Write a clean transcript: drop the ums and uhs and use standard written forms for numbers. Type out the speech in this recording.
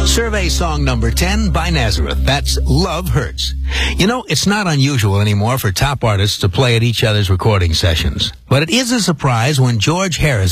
Survey song number 10 by Nazareth. That's Love Hurts. You know, it's not unusual anymore for top artists to play at each other's recording sessions. But it is a surprise when George Harrison